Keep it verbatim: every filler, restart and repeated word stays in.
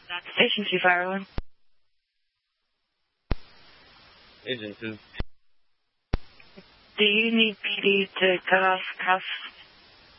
Station two Fire Alarm. Agent two. Do you need P D to cut off house